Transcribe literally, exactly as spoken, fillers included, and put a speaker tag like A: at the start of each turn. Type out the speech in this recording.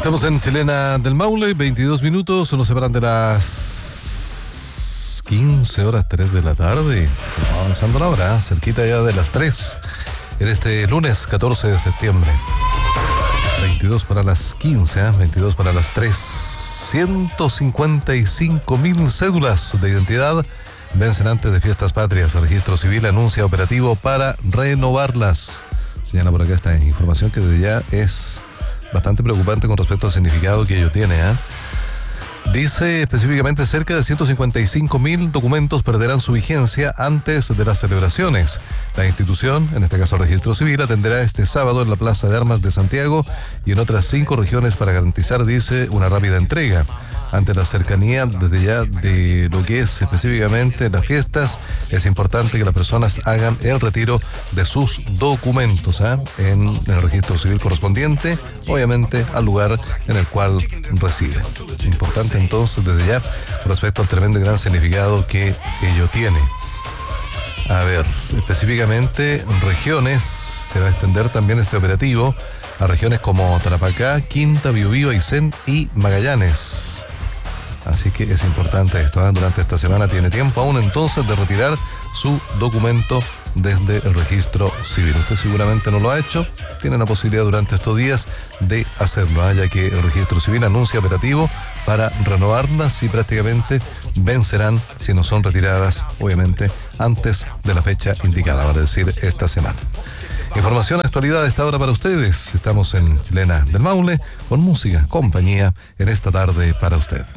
A: Estamos en Chilena del Maule, veintidós minutos, nos separan de las quince horas, tres de la tarde. Vamos avanzando la hora, cerquita ya de las tres, en este lunes catorce de septiembre. veintidós para las quince, ¿eh? veintidós para las tres. ciento cincuenta y cinco mil cédulas de identidad vencen antes de fiestas patrias. El Registro Civil anuncia operativo para renovarlas. Señala por acá esta información que desde ya es bastante preocupante con respecto al significado que ello tiene, ¿eh? Dice específicamente cerca de ciento cincuenta y cinco mil documentos perderán su vigencia antes de las celebraciones. La institución, en este caso el Registro Civil, atenderá este sábado en la Plaza de Armas de Santiago y en otras cinco regiones para garantizar, dice, una rápida entrega. Ante la cercanía desde ya de lo que es específicamente las fiestas, es importante que las personas hagan el retiro de sus documentos, ¿eh? en el registro civil correspondiente, obviamente al lugar en el cual residen. Importante entonces desde ya con respecto al tremendo y gran significado que ello tiene. A ver, específicamente regiones, se va a extender también este operativo a regiones como Tarapacá, Quinta, Biobío, Aysén y Magallanes. Así que es importante esto, ¿eh? Durante esta semana tiene tiempo aún entonces de retirar su documento desde el registro civil. Usted seguramente no lo ha hecho, tiene la posibilidad durante estos días de hacerlo, ¿eh? Ya que el registro civil anuncia operativo para renovarlas y prácticamente vencerán si no son retiradas, obviamente, antes de la fecha indicada, vale decir, esta semana. Información, actualidad a esta hora para ustedes. Estamos en Chilena del Maule con música, compañía en esta tarde para usted.